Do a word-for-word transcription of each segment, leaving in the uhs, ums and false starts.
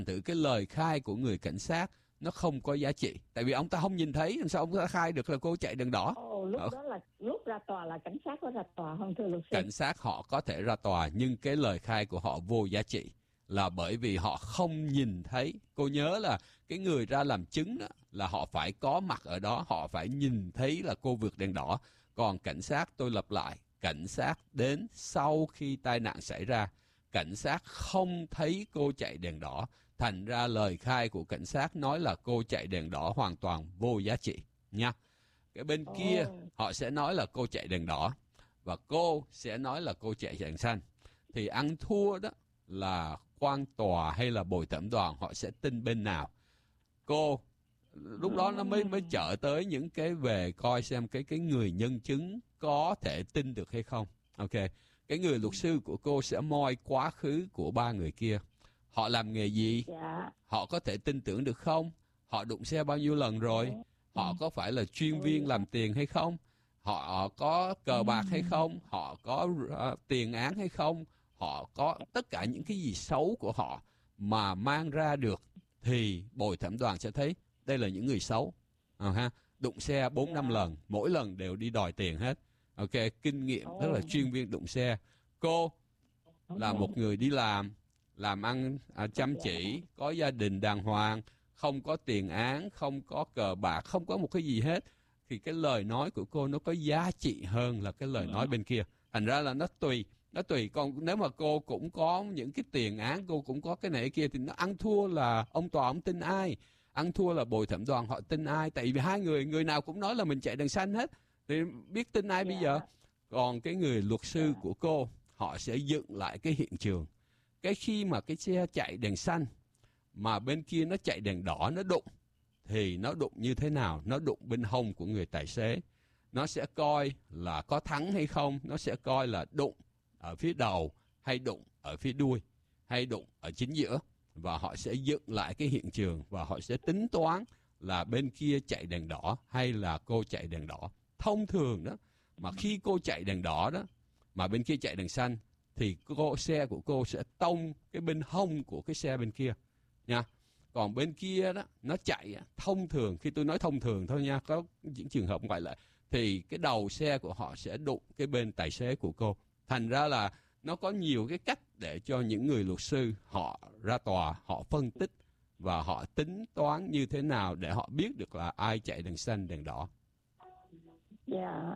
Thử cái lời khai của người cảnh sát nó không có giá trị, tại vì ông ta không nhìn thấy, làm sao ông ta khai được là cô chạy đèn đỏ. Ồ, lúc đó là lúc ra tòa là cảnh sát có ra tòa không thưa luật sư? Cảnh sát họ có thể ra tòa, nhưng cái lời khai của họ vô giá trị, là bởi vì họ không nhìn thấy. Cô nhớ là cái người ra làm chứng đó là họ phải có mặt ở đó, họ phải nhìn thấy là cô vượt đèn đỏ. Còn cảnh sát, tôi lặp lại, cảnh sát đến sau khi tai nạn xảy ra, cảnh sát không thấy cô chạy đèn đỏ. Thành ra lời khai của cảnh sát nói là cô chạy đèn đỏ hoàn toàn vô giá trị nha. Cái bên kia họ sẽ nói là cô chạy đèn đỏ, và cô sẽ nói là cô chạy đèn xanh. Thì ăn thua đó là quan tòa hay là bồi thẩm đoàn, họ sẽ tin bên nào. Cô lúc đó nó mới mới trở tới những cái về coi xem cái cái người nhân chứng có thể tin được hay không. Ok, cái người luật sư của cô sẽ moi quá khứ của ba người kia. Họ làm nghề gì? Dạ. Họ có thể tin tưởng được không? Họ đụng xe bao nhiêu lần rồi? Họ có phải là chuyên viên làm tiền hay không? Họ có cờ bạc hay không? Họ có uh, tiền án hay không? Họ có tất cả những cái gì xấu của họ mà mang ra được, thì bồi thẩm đoàn sẽ thấy đây là những người xấu. À, ha. Đụng xe bốn năm lần, mỗi lần đều đi đòi tiền hết. Ok, kinh nghiệm rất là chuyên viên đụng xe. Cô là một người đi làm, làm ăn à, chăm chỉ, có gia đình đàng hoàng, không có tiền án, không có cờ bạc, không có một cái gì hết. Thì cái lời nói của cô nó có giá trị hơn là cái lời nói bên kia. Thành ra là nó tùy. Nó tùy, còn nếu mà cô cũng có những cái tiền án, cô cũng có cái này cái kia, thì nó ăn thua là ông tòa ông tin ai, ăn thua là bồi thẩm đoàn họ tin ai. Tại vì hai người, người nào cũng nói là mình chạy đèn xanh hết, thì biết tin ai bây giờ. Còn cái người luật sư của cô, họ sẽ dựng lại cái hiện trường. Cái khi mà cái xe chạy đèn xanh mà bên kia nó chạy đèn đỏ, nó đụng, thì nó đụng như thế nào? Nó đụng bên hông của người tài xế. Nó sẽ coi là có thắng hay không, nó sẽ coi là đụng ở phía đầu, hay đụng ở phía đuôi, hay đụng ở chính giữa. Và họ sẽ dựng lại cái hiện trường, và họ sẽ tính toán là bên kia chạy đèn đỏ hay là cô chạy đèn đỏ. Thông thường đó, mà khi cô chạy đèn đỏ đó, mà bên kia chạy đèn xanh, thì cô, xe của cô sẽ tông cái bên hông của cái xe bên kia nha. Còn bên kia đó, nó chạy thông thường, khi tôi nói thông thường thôi nha, có những trường hợp ngoại lệ, thì cái đầu xe của họ sẽ đụng cái bên tài xế của cô. Thành ra là nó có nhiều cái cách để cho những người luật sư họ ra tòa, họ phân tích và họ tính toán như thế nào để họ biết được là ai chạy đèn xanh, đèn đỏ. Dạ.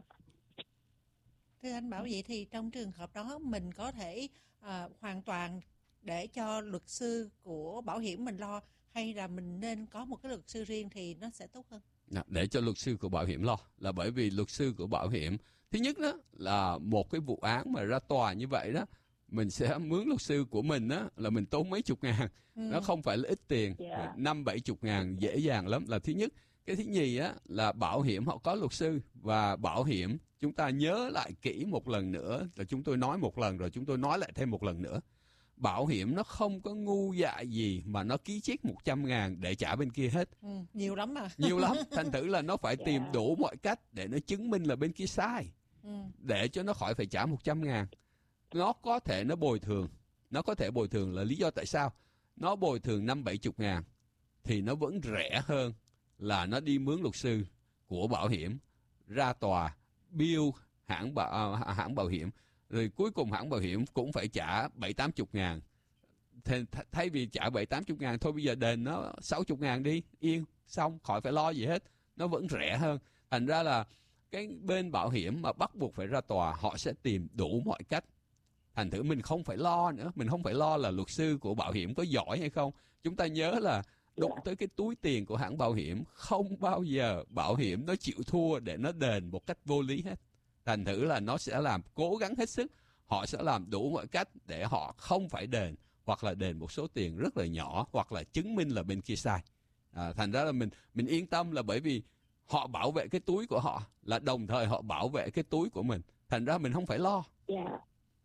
Thưa anh Bảo, vậy thì trong trường hợp đó mình có thể à, hoàn toàn để cho luật sư của bảo hiểm mình lo, hay là mình nên có một cái luật sư riêng thì nó sẽ tốt hơn? Để cho luật sư của bảo hiểm lo, là bởi vì luật sư của bảo hiểm, thứ nhất đó là một cái vụ án mà ra tòa như vậy đó, mình sẽ mướn luật sư của mình đó, là mình tốn mấy chục ngàn, ừ. Nó không phải là ít tiền, yeah. năm bảy chục ngàn dễ dàng lắm là thứ nhất. Cái thứ nhì á là bảo hiểm họ có luật sư, và bảo hiểm chúng ta nhớ lại kỹ một lần nữa, là chúng tôi nói một lần rồi chúng tôi nói lại thêm một lần nữa. Bảo hiểm nó không có ngu dại gì mà nó ký check một trăm ngàn để trả bên kia hết. Ừ, nhiều lắm mà. Nhiều lắm, thành thử là nó phải tìm đủ mọi cách để nó chứng minh là bên kia sai. Ừ. Để cho nó khỏi phải trả một trăm ngàn. Nó có thể nó bồi thường. Nó có thể bồi thường là lý do tại sao. Nó bồi thường năm bảy chục ngàn thì nó vẫn rẻ hơn là nó đi mướn luật sư của bảo hiểm, ra tòa, bill hãng bảo, hãng bảo hiểm. Rồi cuối cùng hãng bảo hiểm cũng phải trả bảy tám chục ngàn. Th- thay vì trả bảy tám chục ngàn, thôi bây giờ đền nó sáu chục ngàn đi, yên, xong, khỏi phải lo gì hết. Nó vẫn rẻ hơn. Thành ra là cái bên bảo hiểm mà bắt buộc phải ra tòa, họ sẽ tìm đủ mọi cách. Thành thử mình không phải lo nữa. Mình không phải lo là luật sư của bảo hiểm có giỏi hay không. Chúng ta nhớ là đụng tới cái túi tiền của hãng bảo hiểm, không bao giờ bảo hiểm nó chịu thua để nó đền một cách vô lý hết. Thành thử là nó sẽ làm cố gắng hết sức. Họ sẽ làm đủ mọi cách để họ không phải đền, hoặc là đền một số tiền rất là nhỏ, hoặc là chứng minh là bên kia sai. À, thành ra là mình mình yên tâm, là bởi vì họ bảo vệ cái túi của họ, là đồng thời họ bảo vệ cái túi của mình. Thành ra mình không phải lo. Dạ,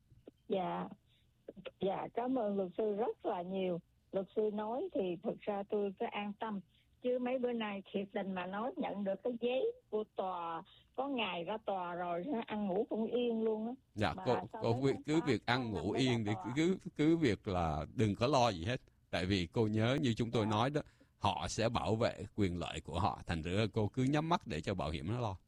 dạ, dạ, cảm ơn luật sư rất là nhiều. Luật sư nói thì thực ra tôi cứ an tâm. Chứ mấy bữa nay thiệt tình mà nói, nhận được cái giấy của tòa, có ngày ra tòa rồi, ăn ngủ cũng yên luôn á. Dạ, cô, cô việc, cứ việc ăn ngủ yên đi, cứ, cứ việc là đừng có lo gì hết. Tại vì cô nhớ như chúng tôi nói đó, họ sẽ bảo vệ quyền lợi của họ, thành ra cô cứ nhắm mắt để cho bảo hiểm nó lo.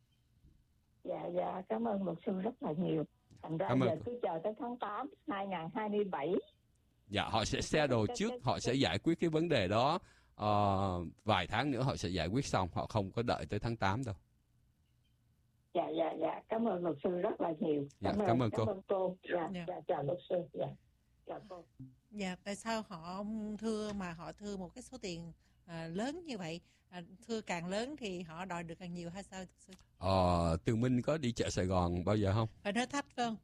Dạ, dạ, cảm ơn luật sư rất là nhiều. Thành ra Cảm ơn giờ cô. cứ chờ tới tháng tám hai nghìn không trăm hai mươi bảy. Dạ, họ sẽ xe đồ trước, họ sẽ giải quyết cái vấn đề đó. Ờ, vài tháng nữa họ sẽ giải quyết xong, họ không có đợi tới tháng tám đâu. Dạ, dạ, dạ, cảm ơn luật sư rất là nhiều. Dạ, Cảm ơn, cảm ơn cô. cảm ơn cô. Dạ, Dạ. dạ, chào luật sư. Dạ, chào cô. Dạ, tại sao họ thưa mà họ thưa một cái số tiền à, lớn như vậy? À, thưa càng lớn thì họ đòi được càng nhiều hay sao? Ờ, Tường Minh có đi chợ Sài Gòn bao giờ không? Phải nói thách phải không?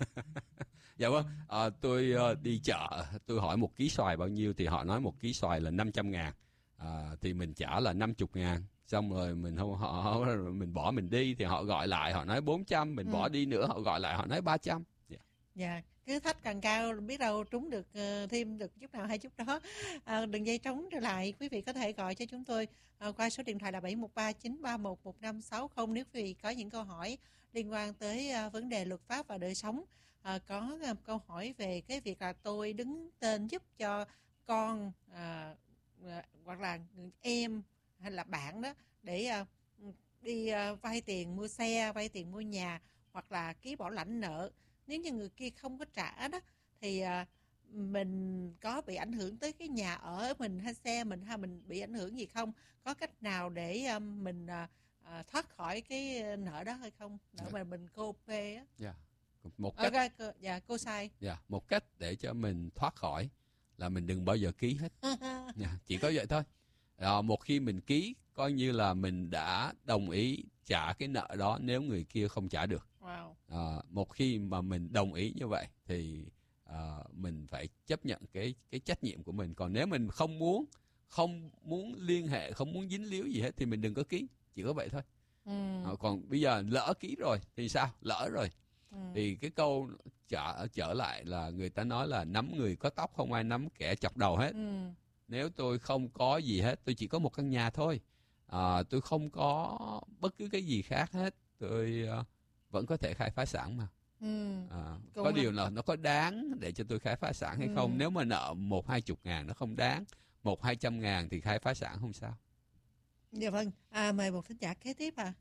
Dạ vâng, à, tôi uh, đi chợ, tôi hỏi một ký xoài bao nhiêu thì họ nói một ký xoài là năm trăm ngàn, à, thì mình trả là năm mươi ngàn, xong rồi mình không họ mình bỏ mình đi thì họ gọi lại họ nói bốn trăm, mình Ừ. bỏ đi nữa họ gọi lại họ nói ba trăm. Yeah. Dạ, cứ thách càng cao biết đâu trúng được uh, thêm được chút nào hay chút đó. À, đường dây trống trở lại, quý vị có thể gọi cho chúng tôi uh, qua số điện thoại là bảy một ba chín ba một một năm sáu không nếu quý vị có những câu hỏi liên quan tới uh, vấn đề luật pháp và đời sống. À, có uh, câu hỏi về cái việc là tôi đứng tên giúp cho con uh, uh, hoặc là em hay là bạn đó để uh, đi uh, vay tiền mua xe, vay tiền mua nhà hoặc là ký bảo lãnh nợ. Nếu như người kia không có trả đó thì à, mình có bị ảnh hưởng tới cái nhà ở mình hay xe mình hay mình bị ảnh hưởng gì không? Có cách nào để à, mình à, à, thoát khỏi cái nợ đó hay không? Nợ Dạ. mà mình cô pê á. Yeah. Một Ờ, cách, cô- dạ, cô sai. yeah, một cách để cho mình thoát khỏi là mình đừng bao giờ ký hết. Yeah, chỉ có vậy thôi. À, một khi mình ký coi như là mình đã đồng ý trả cái nợ đó nếu người kia không trả được. Wow. À, một khi mà mình đồng ý như vậy thì à, mình phải chấp nhận cái cái trách nhiệm của mình. Còn nếu mình không muốn không muốn liên hệ, không muốn dính líu gì hết thì mình đừng có ký, chỉ có vậy thôi. Ừ. À, còn bây giờ lỡ ký rồi thì sao? Lỡ rồi Ừ. thì cái câu trở trở lại là người ta nói là nắm người có tóc không ai nắm kẻ chọc đầu hết. Ừ. Nếu tôi không có gì hết, tôi chỉ có một căn nhà thôi, à, tôi không có bất cứ cái gì khác hết, tôi uh, vẫn có thể khai phá sản mà. Ừ. À, Cũng có là- điều là nó có đáng để cho tôi khai phá sản hay Ừ. không? Nếu mà nợ một hai chục ngàn nó không đáng, một hai trăm ngàn thì khai phá sản không sao. Dạ vâng. À, mời một thính giả kế tiếp à.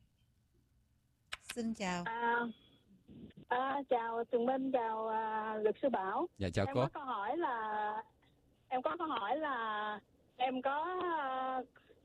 Xin chào. À, à, chào Tường Minh, chào à, luật sư Bảo. Dạ chào Em cô. có câu hỏi là em có câu hỏi là em có à,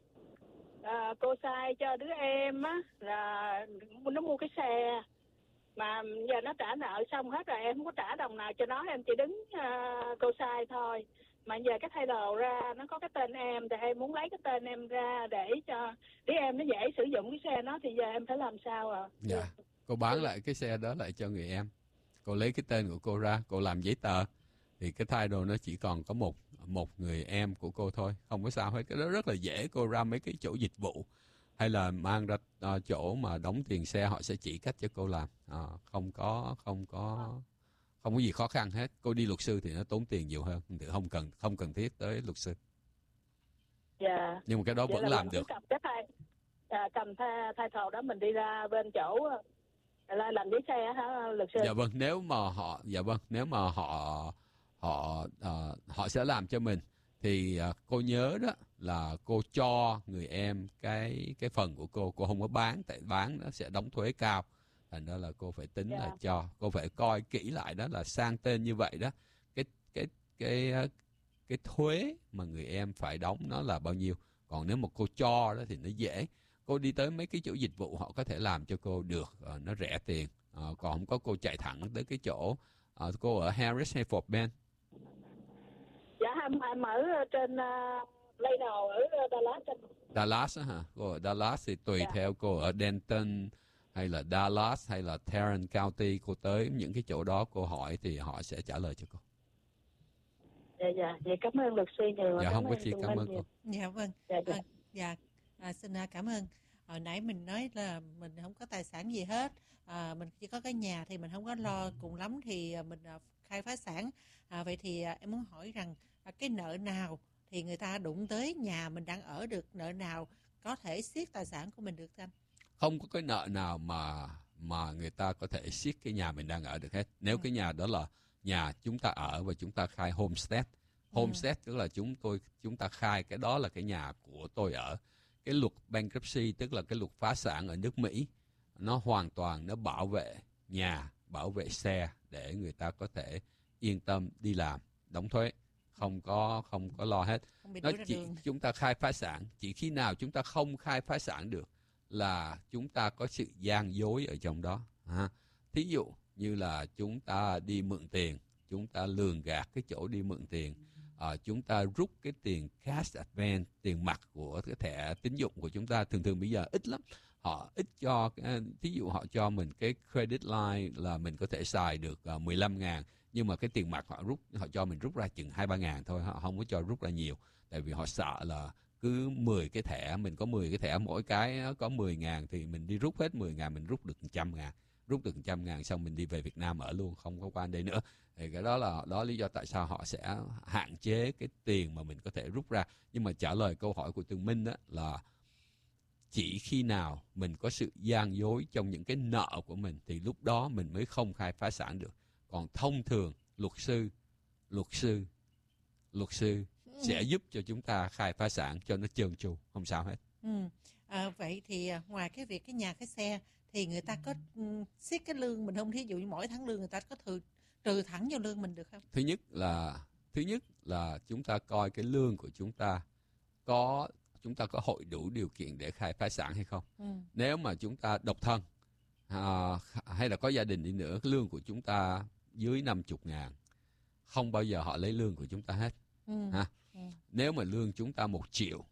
à, cô sai cho đứa em á là nó mua cái xe mà giờ nó trả nợ xong hết rồi, em không có trả đồng nào cho nó, em chỉ đứng à, cô sai thôi. Mà giờ cái thay đồ ra nó có cái tên em thì em muốn lấy cái tên em ra để cho đứa em nó dễ sử dụng cái xe nó, thì giờ em phải làm sao ạ? Dạ, cô bán lại cái xe đó lại cho người em. Cô lấy cái tên của cô ra, cô làm giấy tờ thì cái title nó chỉ còn có một một người em của cô thôi, không có sao hết. Cái đó rất là dễ, cô ra mấy cái chỗ dịch vụ hay là mang ra uh, chỗ mà đóng tiền xe họ sẽ chỉ cách cho cô làm. À, không có không có không có gì khó khăn hết. Cô đi luật sư thì nó tốn tiền nhiều hơn, thì không cần không cần thiết tới luật sư. Dạ. Nhưng mà cái đó Vậy vẫn là làm mình cứ được. cầm cái thay à, cầm thay thay thầu đó mình đi ra bên chỗ là làm giấy xe hả luật sư? Dạ vâng, nếu mà họ dạ vâng, nếu mà họ họ uh, họ sẽ làm cho mình thì uh, cô nhớ đó là cô cho người em cái cái phần của cô, cô không có bán, tại bán nó sẽ đóng thuế cao. Thành ra là cô phải tính Dạ. là cho, cô phải coi kỹ lại đó là sang tên như vậy đó, cái cái cái cái, cái thuế mà người em phải đóng nó là bao nhiêu. Còn nếu mà cô cho đó thì nó dễ. Cô đi tới mấy cái chỗ dịch vụ họ có thể làm cho cô được, uh, nó rẻ tiền. Uh, còn không có cô chạy thẳng tới cái chỗ uh, cô ở Harris hay Fort Bend. Dạ em, em ở trên uh, Plano ở Dallas. Dallas á hả? Cô ở Dallas thì tùy Dạ. theo cô ở Denton hay là Dallas hay là Tarrant County, cô tới những cái chỗ đó cô hỏi thì họ sẽ trả lời cho cô. Dạ dạ, vậy cảm ơn luật sư nhiều. Dạ không có chi, Tường cảm Minh ơn nhiều. cô. Dạ vâng. Dạ, dạ. À, dạ, à, xin à, cảm ơn. Hồi nãy mình nói là mình không có tài sản gì hết, à, mình chỉ có cái nhà thì mình không có lo, cùng lắm thì à, mình à, khai phá sản. À, vậy thì à, em muốn hỏi rằng à, cái nợ nào thì người ta đụng tới nhà mình đang ở được, nợ nào có thể siết tài sản của mình được anh? Không có cái nợ nào mà mà người ta có thể siết cái nhà mình đang ở được hết. Nếu Ừ. cái nhà đó là nhà chúng ta ở và chúng ta khai homestead, Homestead tức là chúng tôi chúng ta khai cái đó là cái nhà của tôi ở. Cái luật bankruptcy tức là cái luật phá sản ở nước Mỹ, nó hoàn toàn nó bảo vệ nhà, bảo vệ xe để người ta có thể yên tâm đi làm, đóng thuế, không có không có lo hết. Nó chỉ chúng ta khai phá sản, chỉ khi nào chúng ta không khai phá sản được là chúng ta có sự gian dối ở trong đó. À, thí dụ như là chúng ta đi mượn tiền, chúng ta lường gạt cái chỗ đi mượn tiền, à, chúng ta rút cái tiền cash advance, tiền mặt của cái thẻ tín dụng của chúng ta, thường thường bây giờ ít lắm. Họ ít cho, thí dụ họ cho mình cái credit line là mình có thể xài được uh, mười lăm ngàn, nhưng mà cái tiền mặt họ rút, họ cho mình rút ra chừng hai ba ngàn thôi, họ không có cho rút ra nhiều. Tại vì họ sợ là cứ mười cái thẻ, mình có mười cái thẻ, mỗi cái có mười ngàn thì mình đi rút hết mười ngàn, mình rút được một trăm ngàn. Rút được một trăm ngàn xong mình đi về Việt Nam ở luôn, không có qua đây nữa. Thì cái đó là đó lý do tại sao họ sẽ hạn chế cái tiền mà mình có thể rút ra. Nhưng mà trả lời câu hỏi của Tường Minh đó là chỉ khi nào mình có sự gian dối trong những cái nợ của mình thì lúc đó mình mới không khai phá sản được. Còn thông thường luật sư, luật sư, luật sư sẽ giúp cho chúng ta khai phá sản cho nó trơn tru, không sao hết. Ừ. À, vậy thì ngoài cái việc cái nhà cái xe thì người ta có um, siết cái lương mình không? Thí dụ như mỗi tháng lương người ta có trừ trừ thẳng vào lương mình được không? Thứ nhất là thứ nhất là chúng ta coi cái lương của chúng ta có chúng ta có hội đủ điều kiện để khai phá sản hay không. Ừ. Nếu mà chúng ta độc thân à, hay là có gia đình đi nữa, cái lương của chúng ta dưới năm mươi ngàn, không bao giờ họ lấy lương của chúng ta hết. Ừ. Ha? Ừ. Nếu mà lương chúng ta một triệu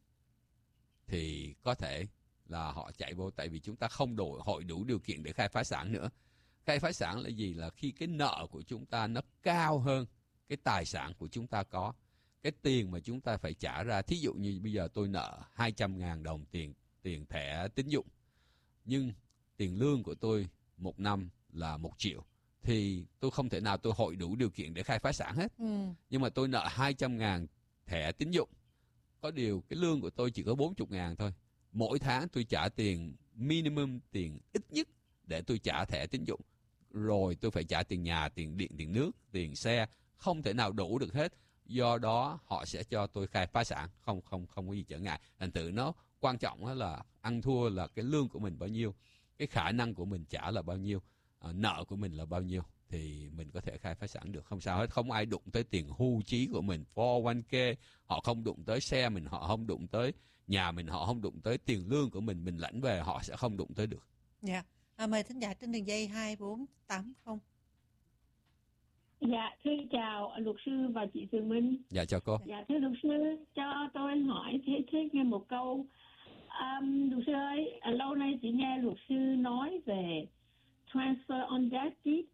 thì có thể là họ chạy vô, tại vì chúng ta không đủ hội đủ điều kiện để khai phá sản nữa. Khai phá sản là gì? Là khi cái nợ của chúng ta nó cao hơn cái tài sản của chúng ta có. Cái tiền mà chúng ta phải trả ra, thí dụ như bây giờ tôi nợ hai trăm ngàn đồng tiền tiền thẻ tín dụng, nhưng tiền lương của tôi một năm là một triệu, thì tôi không thể nào tôi hội đủ điều kiện để khai phá sản hết. Ừ. Nhưng mà tôi nợ hai trăm ngàn thẻ tín dụng, có điều cái lương của tôi chỉ có bốn mươi ngàn thôi. Mỗi tháng tôi trả tiền minimum, tiền ít nhất để tôi trả thẻ tín dụng. Rồi tôi phải trả tiền nhà, tiền điện, tiền nước, tiền xe, không thể nào đủ được hết. Do đó họ sẽ cho tôi khai phá sản, không không không có gì trở ngại. Thành tự nó quan trọng là ăn thua là cái lương của mình bao nhiêu, cái khả năng của mình trả là bao nhiêu, à, nợ của mình là bao nhiêu thì mình có thể khai phá sản được, không sao hết. Không ai đụng tới tiền hưu trí của mình, four oh one k, họ không đụng tới xe mình, họ không đụng tới nhà mình, họ không đụng tới tiền lương của mình, mình lãnh về họ sẽ không đụng tới được. Dạ, yeah. À, mời thính giả trên đường dây hai bốn tám không. Dạ, thưa chào luật sư và chị Tường Minh. Dạ, chào cô. Dạ, thưa luật sư, cho tôi hỏi thế thế nghe một câu. Um, luật sư ơi, lâu nay chị nghe luật sư nói về transfer on death deed.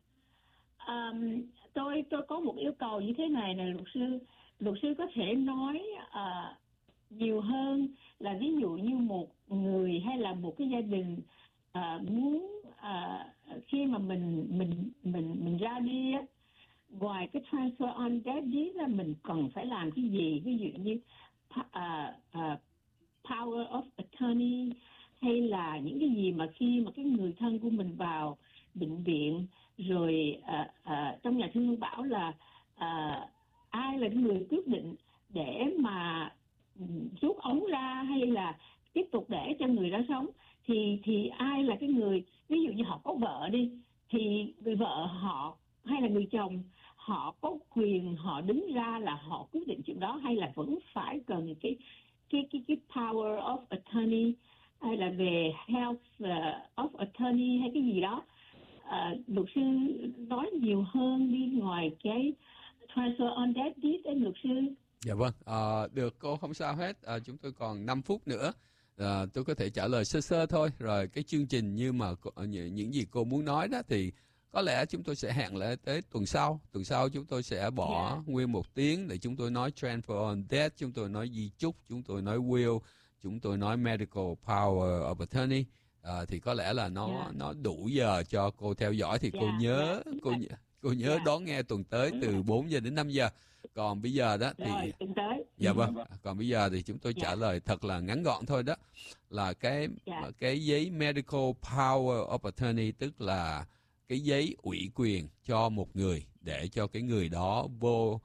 Um, tôi tôi có một yêu cầu như thế này này luật sư. Luật sư có thể nói uh, nhiều hơn là ví dụ như một người hay là một cái gia đình uh, muốn uh, khi mà mình mình mình mình ra đi á, ngoài cái transfer on death deed là mình cần phải làm cái gì, ví dụ như uh, uh, power of attorney hay là những cái gì mà khi mà cái người thân của mình vào bệnh viện rồi uh, uh, trong nhà thương bảo là uh, ai là cái người quyết định để mà rút ống ra hay là tiếp tục để cho người đó sống, thì thì ai là cái người, ví dụ như họ có vợ đi thì người vợ họ hay là người chồng họ có quyền họ đứng ra là họ quyết định chuyện đó, hay là vẫn phải cần cái cái cái cái power of attorney hay là về health uh, of attorney hay cái gì đó. Uh, luật sư nói nhiều hơn đi ngoài cái transfer on death deed đấy luật sư. Dạ vâng, à, được cô, không sao hết. À, chúng tôi còn năm phút nữa. À, tôi có thể trả lời sơ sơ thôi. Rồi cái chương trình như mà những, những gì cô muốn nói đó thì có lẽ chúng tôi sẽ hẹn lại tới tuần sau. Tuần sau chúng tôi sẽ bỏ yeah. nguyên một tiếng để chúng tôi nói transfer on death, chúng tôi nói di chúc, chúng tôi nói will, chúng tôi nói medical power of attorney. À, thì có lẽ là nó yeah. nó đủ giờ cho cô theo dõi, thì yeah. cô nhớ yeah. cô cô nhớ yeah. đón nghe tuần tới từ yeah. bốn giờ đến năm giờ. Còn bây giờ đó thì rồi, tuần tới. Dạ vâng. Còn bây giờ thì chúng tôi yeah. trả lời thật là ngắn gọn thôi đó, là cái yeah. cái giấy medical power of attorney, tức là cái giấy ủy quyền cho một người để cho cái người đó vô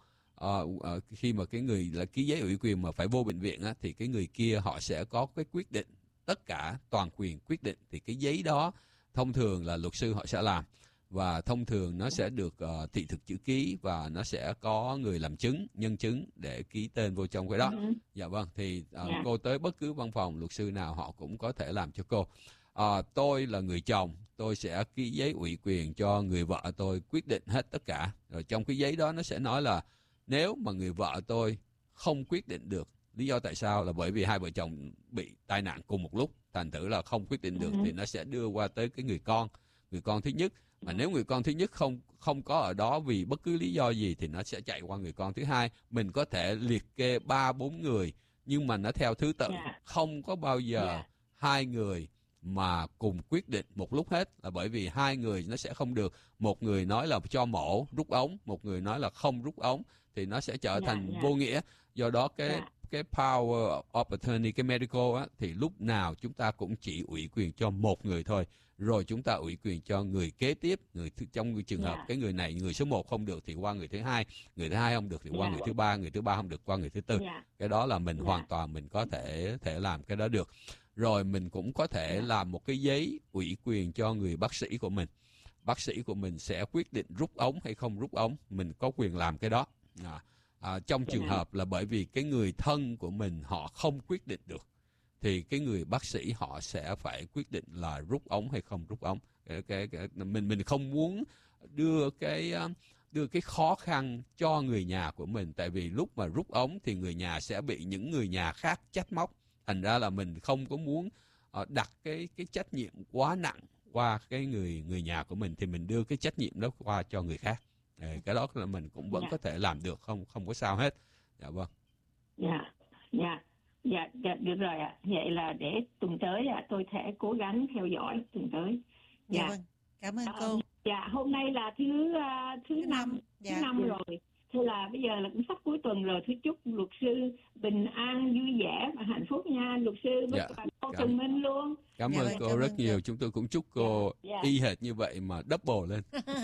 uh, uh, khi mà cái người là ký giấy ủy quyền mà phải vô bệnh viện á, thì cái người kia họ sẽ có cái quyết định, tất cả toàn quyền quyết định, thì cái giấy đó thông thường là luật sư họ sẽ làm, và thông thường nó sẽ được uh, thị thực chữ ký, và nó sẽ có người làm chứng, nhân chứng để ký tên vô trong cái đó. Ừ. Dạ vâng, thì uh, Dạ. cô tới bất cứ văn phòng luật sư nào họ cũng có thể làm cho cô. Uh, tôi là người chồng, tôi sẽ ký giấy ủy quyền cho người vợ tôi quyết định hết tất cả. Rồi trong cái giấy đó nó sẽ nói là nếu mà người vợ tôi không quyết định được, lý do tại sao là bởi vì hai vợ chồng bị tai nạn cùng một lúc, thành thử là không quyết định được, Ừ. thì nó sẽ đưa qua tới cái người con, người con thứ nhất. Mà nếu người con thứ nhất không không có ở đó vì bất cứ lý do gì thì nó sẽ chạy qua người con thứ hai. Mình có thể liệt kê ba bốn người, nhưng mà nó theo thứ tự, Dạ. không có bao giờ Dạ. hai người mà cùng quyết định một lúc hết, là bởi vì hai người nó sẽ không được. Một người nói là cho mổ rút ống, một người nói là không rút ống, thì nó sẽ trở Dạ, thành dạ. vô nghĩa. Do đó cái Dạ. cái power of attorney, cái medical á, thì lúc nào chúng ta cũng chỉ ủy quyền cho một người thôi, rồi chúng ta ủy quyền cho người kế tiếp. Người thứ, trong trường hợp Dạ. cái người này, người số một không được thì qua người thứ hai, người thứ hai không được thì qua Dạ. người thứ ba, người thứ ba không được qua người thứ tư. Dạ. Cái đó là mình Dạ. hoàn toàn mình có thể thể làm cái đó được. Rồi mình cũng có thể Dạ. làm một cái giấy ủy quyền cho người bác sĩ của mình. Bác sĩ của mình sẽ quyết định rút ống hay không rút ống, mình có quyền làm cái đó. À, à, trong trường Dạ. hợp là bởi vì cái người thân của mình họ không quyết định được, thì cái người bác sĩ họ sẽ phải quyết định là rút ống hay không rút ống. Cái, cái, cái, mình mình không muốn đưa cái đưa cái khó khăn cho người nhà của mình, tại vì lúc mà rút ống thì người nhà sẽ bị những người nhà khác trách móc. Thành ra là mình không có muốn uh, đặt cái cái trách nhiệm quá nặng qua cái người người nhà của mình, thì mình đưa cái trách nhiệm đó qua cho người khác. Ờ, cái đó là mình cũng vẫn Dạ. có thể làm được, không không có sao hết. Dạ vâng. Dạ. Dạ. Dạ. Dạ. Được rồi ạ. Vậy là để tuần tới ạ, tôi sẽ cố gắng theo dõi tuần tới. Dạ Dạ. vâng, cảm ơn Ờ, cô. Dạ, hôm nay là thứ à, thứ Thứ năm, năm, thứ dạ. năm rồi. Thế là bây giờ là cũng sắp cuối tuần rồi. Tôi chúc luật sư bình an, vui vẻ và hạnh phúc nha, luật sư với Dạ. bà cô Cảm- Tường Minh luôn. Cảm Dạ ơn vâng, cô cảm rất ơn cô. nhiều. Chúng tôi cũng chúc cô Dạ, dạ. y hệt như vậy mà double lên.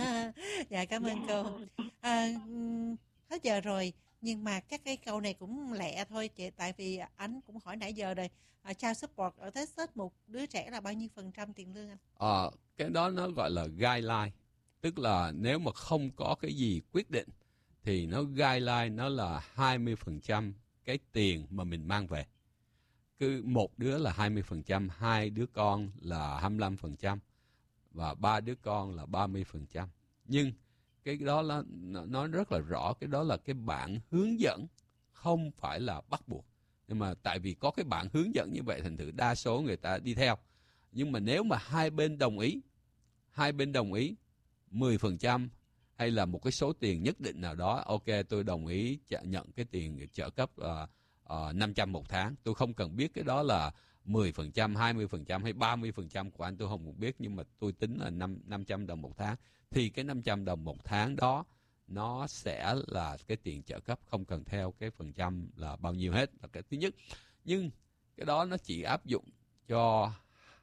Dạ, cảm ơn Dạ. cô. À, ừm, hết giờ rồi, nhưng mà các cái câu này cũng lẹ thôi chị, tại vì anh cũng hỏi nãy giờ rồi. À, child support ở Texas một đứa trẻ là bao nhiêu phần trăm tiền lương anh? Ờ, cái đó nó gọi là guideline, tức là nếu mà không có cái gì quyết định thì nó guideline nó là hai mươi phần trăm cái tiền mà mình mang về. Cứ một đứa là hai mươi phần trăm, hai đứa con là hai mươi lăm phần trăm và ba đứa con là ba mươi phần trăm. Nhưng cái đó là, nó, nó rất là rõ, cái đó là cái bản hướng dẫn, không phải là bắt buộc. Nhưng mà tại vì có cái bản hướng dẫn như vậy, thành thử đa số người ta đi theo. Nhưng mà nếu mà hai bên đồng ý, hai bên đồng ý mười phần trăm hay là một cái số tiền nhất định nào đó, ok tôi đồng ý nhận cái tiền trợ cấp uh, uh, năm trăm một tháng. Tôi không cần biết cái đó là mười phần trăm, hai mươi phần trăm hay ba mươi phần trăm của anh, tôi không biết, nhưng mà tôi tính là năm trăm đồng một tháng. Thì cái năm trăm đồng một tháng đó nó sẽ là cái tiền trợ cấp, không cần theo cái phần trăm là bao nhiêu hết, là cái thứ nhất. Nhưng cái đó nó chỉ áp dụng cho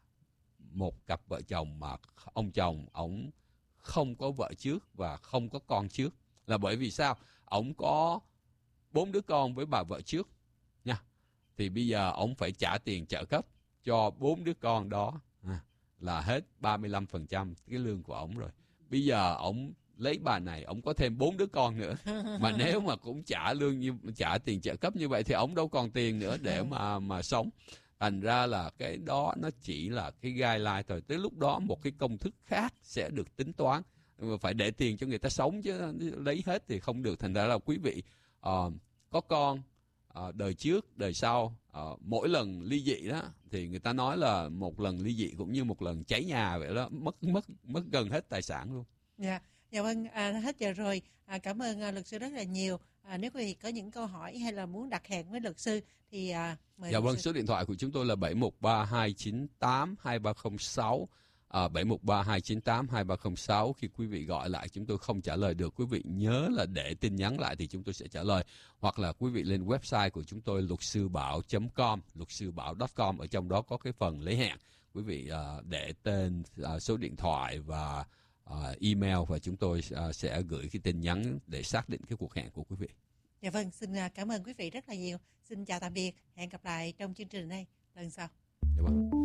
một cặp vợ chồng mà ông chồng ổng không có vợ trước và không có con trước. Là bởi vì sao? Ổng có bốn đứa con với bà vợ trước nha. Thì bây giờ ổng phải trả tiền trợ cấp cho bốn đứa con đó, à, là hết ba mươi lăm phần trăm cái lương của ổng rồi. Bây giờ ổng lấy bà này, ổng có thêm bốn đứa con nữa. Mà nếu mà cũng trả lương như trả tiền trợ cấp như vậy thì ổng đâu còn tiền nữa để mà mà sống. Thành ra là cái đó nó chỉ là cái guideline thôi. Tới lúc đó một cái công thức khác sẽ được tính toán. Phải để tiền cho người ta sống chứ lấy hết thì không được. Thành ra là quý vị uh, có con uh, đời trước, đời sau, uh, mỗi lần ly dị đó thì người ta nói là một lần ly dị cũng như một lần cháy nhà vậy đó, mất mất mất gần hết tài sản luôn. Dạ, dạ vâng, à, hết giờ rồi. À, cảm ơn à, luật sư rất là nhiều. À, nếu quý vị có những câu hỏi hay là muốn đặt hẹn với luật sư thì à, mời Dạ luật vâng, sư. số điện thoại của chúng tôi là bảy một ba hai chín tám hai ba không sáu. À, bảy một ba hai chín tám hai ba không sáu. Khi quý vị gọi lại chúng tôi không trả lời được, quý vị nhớ là để tin nhắn lại thì chúng tôi sẽ trả lời. Hoặc là quý vị lên website của chúng tôi luật sư bảo chấm com, luật sư bảo chấm com, ở trong đó có cái phần lấy hẹn. Quý vị uh, để tên, uh, số điện thoại và uh, email, và chúng tôi uh, sẽ gửi cái tin nhắn để xác định cái cuộc hẹn của quý vị. Dạ vâng, xin à, cảm ơn quý vị rất là nhiều. Xin chào tạm biệt, hẹn gặp lại trong chương trình này lần sau. Dạ vâng.